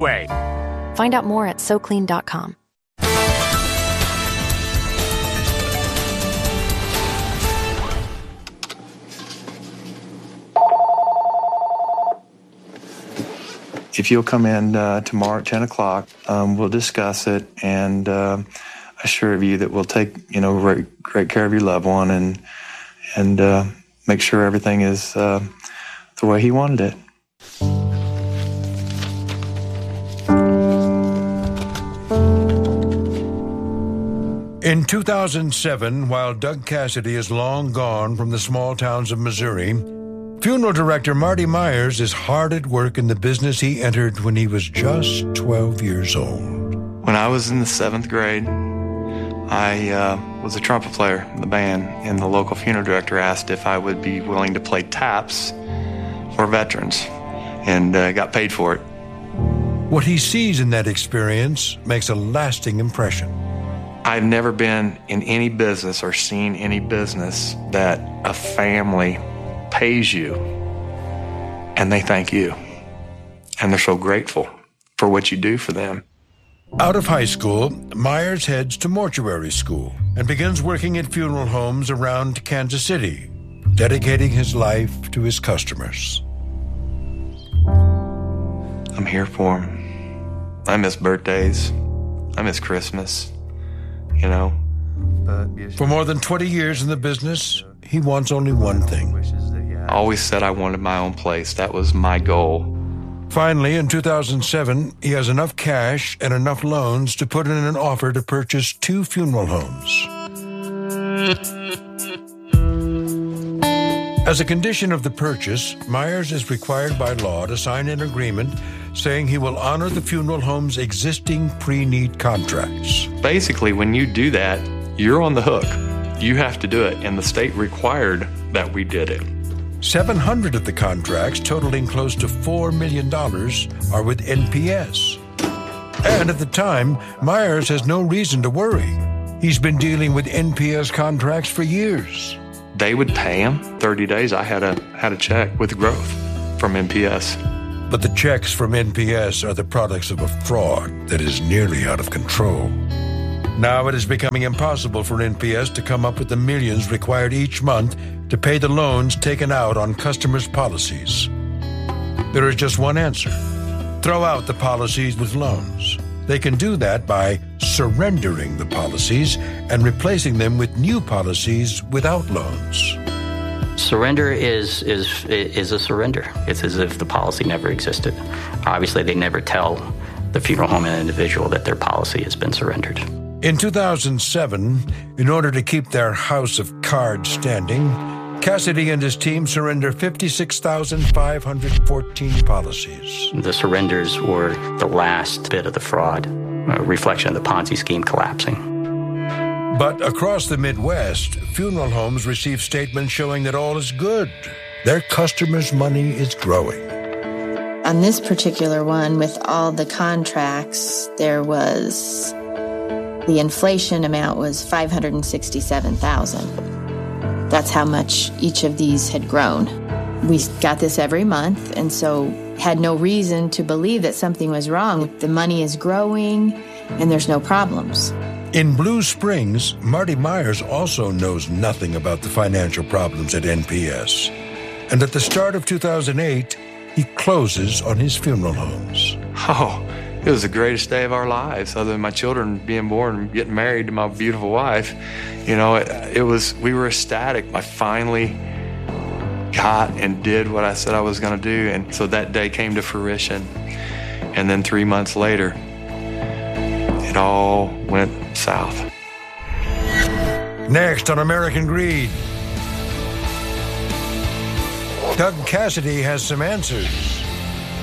way. Find out more at SoClean.com. If you'll come in tomorrow at 10 o'clock, we'll discuss it and assure you that we'll take, great care of your loved one and make sure everything is the way he wanted it. In 2007, while Doug Cassidy is long gone from the small towns of Missouri, funeral director Marty Myers is hard at work in the business he entered when he was just 12 years old. When I was in the 7th grade, I was a trumpet player in the band, and the local funeral director asked if I would be willing to play taps for veterans, and got paid for it. What he sees in that experience makes a lasting impression. I've never been in any business or seen any business that a family pays you and they thank you, and they're so grateful for what you do for them. Out of high school, Myers heads to mortuary school and begins working at funeral homes around Kansas City, dedicating his life to his customers. I'm here for them. I miss birthdays. I miss Christmas, For more than 20 years in the business, he wants only one thing. I always said I wanted my own place. That was my goal. Finally, in 2007, he has enough cash and enough loans to put in an offer to purchase 2 funeral homes. As a condition of the purchase, Myers is required by law to sign an agreement saying he will honor the funeral home's existing pre-need contracts. Basically, when you do that, you're on the hook. You have to do it, and the state required that we did it. 700 of the contracts, totaling close to $4 million, are with NPS. And at the time, Myers has no reason to worry. He's been dealing with NPS contracts for years. They would pay him 30 days. I had a check with growth from NPS. But the checks from NPS are the products of a fraud that is nearly out of control. Now it is becoming impossible for NPS to come up with the millions required each month to pay the loans taken out on customers' policies. There is just one answer: throw out the policies with loans. They can do that by surrendering the policies and replacing them with new policies without loans. Surrender is a surrender. It's as if the policy never existed. Obviously, they never tell the funeral home and individual that their policy has been surrendered. In 2007, in order to keep their house of cards standing, Cassidy and his team surrender 56,514 policies. The surrenders were the last bit of the fraud, a reflection of the Ponzi scheme collapsing. But across the Midwest, funeral homes receive statements showing that all is good. Their customers' money is growing. On this particular one, with all the contracts, the inflation amount was $567,000. That's how much each of these had grown. We got this every month, and so had no reason to believe that something was wrong. The money is growing, and there's no problems. In Blue Springs, Marty Myers also knows nothing about the financial problems at NPS. And at the start of 2008, he closes on his funeral homes. Oh, it was the greatest day of our lives, other than my children being born and getting married to my beautiful wife. We were ecstatic. I finally got and did what I said I was going to do. And so that day came to fruition. And then 3 months later, it all went south. Next on American Greed, Doug Cassidy has some answers.